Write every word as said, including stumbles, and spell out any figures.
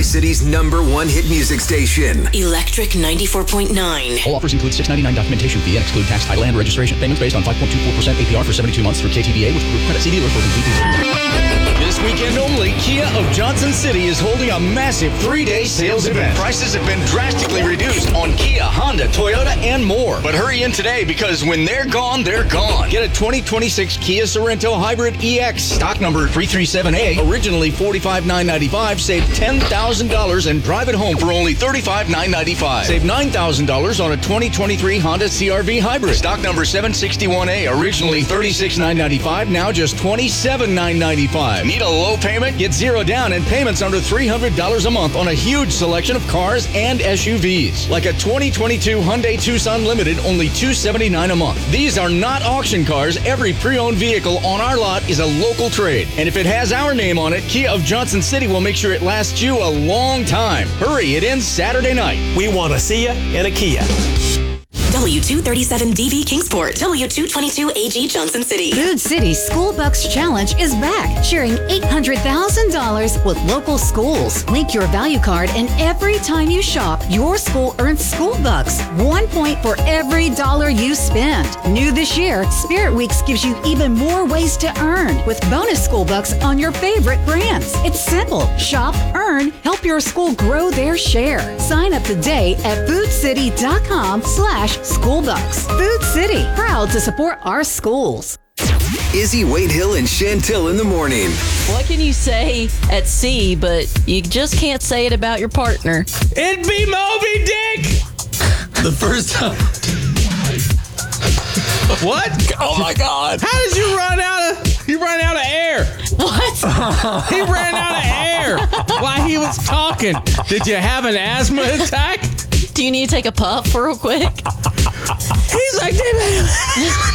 Tri-City's number one hit music station. Electric ninety-four point nine. All offers include six dollars and ninety-nine cents documentation fee and exclude tax, title, and registration. Payments based on five point two four percent A P R for seventy-two months through K T V A with group credit. See dealer for complete details. This weekend only, Kia of Johnson City is holding a massive three-day sales event. Prices have been drastically reduced on Kia, Honda, Toyota, and more. But hurry in today because when they're gone, they're gone. Get a twenty twenty-six Kia Sorento Hybrid E X, stock number three three seven A, originally forty-five thousand nine hundred ninety-five dollars. Save ten thousand dollars and drive it home for only thirty-five thousand nine hundred ninety-five dollars. Save nine thousand dollars on a twenty twenty-three Honda C R V Hybrid, stock number seven sixty-one A, originally thirty-six thousand nine hundred ninety-five dollars, now just twenty-seven thousand nine hundred ninety-five dollars. Need a low payment? Get zero down and payments under three hundred dollars a month on a huge selection of cars and S U Vs. Like a twenty twenty-two Hyundai Tucson Limited, only two hundred seventy-nine dollars a month. These are not auction cars. Every pre-owned vehicle on our lot is a local trade. And if it has our name on it, Kia of Johnson City will make sure it lasts you a long time. Hurry, it ends Saturday night. We want to see you in a Kia. W two thirty-seven D V Kingsport, W two twenty-two A G Johnson City. Food City School Bucks Challenge is back, sharing eight hundred thousand dollars with local schools. Link your value card, and every time you shop, your school earns school bucks. One point for every dollar you spend. New this year, Spirit Weeks gives you even more ways to earn with bonus school bucks on your favorite brands. It's simple. Shop, earn, help your school grow their share. Sign up today at foodcity.com slash school bucks. Food City, proud to support our schools. Izzy, Wade Hill, and Chantil in the morning. What can you say at sea, but you just can't say it about your partner? It'd be Moby Dick! The first time. What? Oh my God. How did you run out of, you run out of air? What? He ran out of air while he was talking. Did you have an asthma attack? Do you need to take a puff real quick? He's like,